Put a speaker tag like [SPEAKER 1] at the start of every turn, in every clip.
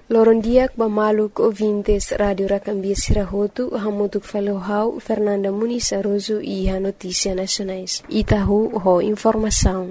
[SPEAKER 1] Loron diak bamaluk ouvintes Radio Racambia Sirahotu, hamutuk falohau Fernanda Muniz Aroso e a Notícia Nacionais. Itahu ho informação.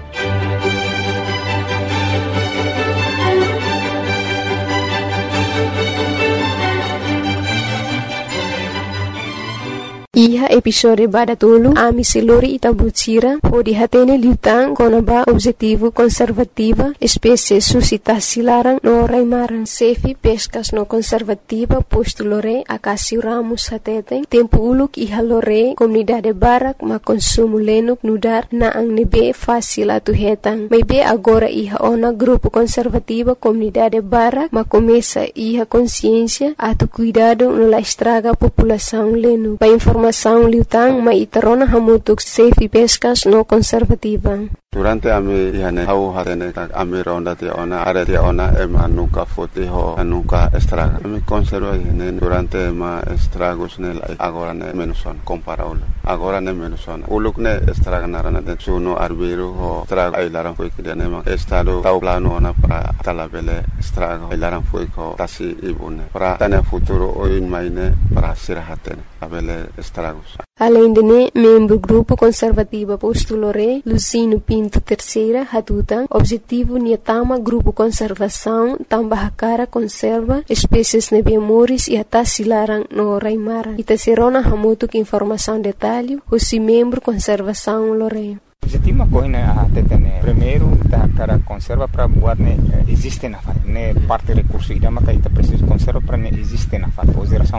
[SPEAKER 1] Iha episode badatulu ami siluri itabutira podi hatene liutang konaba objetivo conservativa espécie suscitação larang no raimaran sefi pescas no conservativa posto lore akasi ramos hateten tempo uluk iha lore comunidade barak ma consumo lenuk nudar na ang nebe fácil atu hetang maybe agora iha ona grupo conservativa comunidade barak ma começa iha consciência atu cuidado no la estraga população lenu pa informação liutang maitarona hamutuk safe pescas no conservativa.
[SPEAKER 2] Durante ami ihane hau hatene ami ronda te ona are te ona ema nunca fote ho nunca estraga. Ami conserva ihane durante ma estragos nel agora ne menuson comparable. Agora ne menuson. Uluk ne estraga narana de suno arbiro ho estraga ilaran foi que ne ma estado tau plano ona para talabele estraga ilaran foi ko tasi ibune. Para tane futuro oin maine para sirahatene abele estragos.
[SPEAKER 1] Além de membro grupo conservativa postulore Lucino Pinto terceira hatutan objetivo niatama grupo conservação tambah cara conserva espécies nebiamoris e atas silarang no raimara ita serona hamutuk informação detalhe o si membro conservação lore.
[SPEAKER 3] Objetivo ma coina até primeiro da cara conserva para buat ne existe na fat ne parte recurso ida maka ita preciso conserva para ne existe na fat geração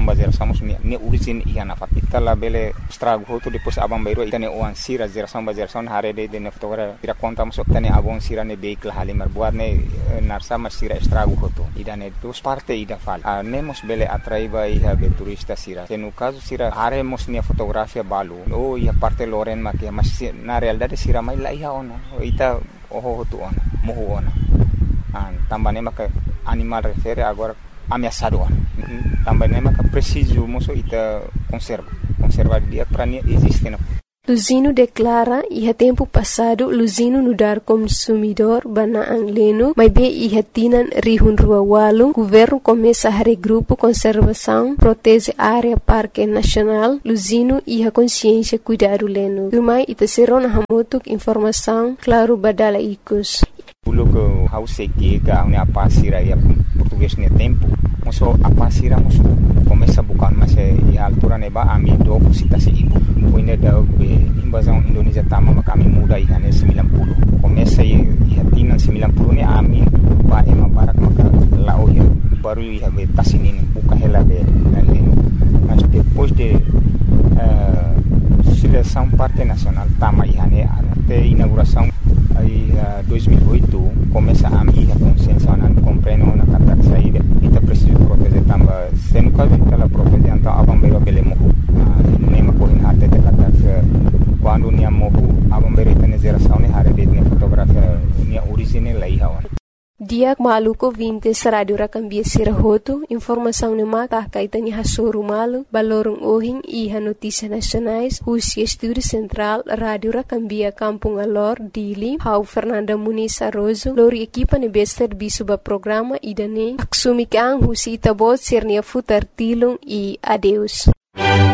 [SPEAKER 3] ne origin ia na fat ita la bele estrago hoto depois abang bairo ita ne oan sira geração hare de ne fotogra ira conta mo tane abon sira ne vehicle halimar buat ne narsa mas sira estrago hoto ida ne dos parte ida fal ne mos bele atraiva ia be turista sira no caso sira hare mos ne fotografia balu o ia parte loren ma que mas na realidade sira mai la iha ona ita oho tu ona mohu ona tambane maka animal refere agora ameaçado ona tambane maka preciso moso ita conserva dia para ne existe na
[SPEAKER 1] Luzino declara iha tempo passado Luzino nudar consumidor bana ang leno mas be iha tinan rihun rua walu governo começa a grupo conservação protege área parque nacional Luzino iha consciência cuidado leno turmai ita serona hamutuk informação claro badala ikus
[SPEAKER 3] Logo how se que a pasira ia português ne tempo moso a pasira moso começa bukan mas e altura neba ami do citasi ibu poine da invasão Indonésia tama kami muda ia ne 90 começa ia tina 90 ne ami ba ema barak maka lao ia baru ia be tasinin buka hela be mas depois de seleção parte nacional tama ia ne até inauguração aí 2008 começa a minha consciência não compreendo na carta saída e tá preciso proteger também se no caso ela protege então abang bero bele mohu nema coin até de carta quando nia mohu abang bero tene geração ne hare de fotografia nia original aí hawa
[SPEAKER 1] Diak maluko vintes Radio Racambia Sirahotu, informação ne maka kaitani hasuru malu, balorong ohing iha notícia nacionais, husi estúdio central Radio Racambia Kampung Alor, Dili, hau Fernanda Muniz Aroso, lori equipa ne bester bisuba programa idane, aksumikang husi itabot sirnia futar tilung e adeus.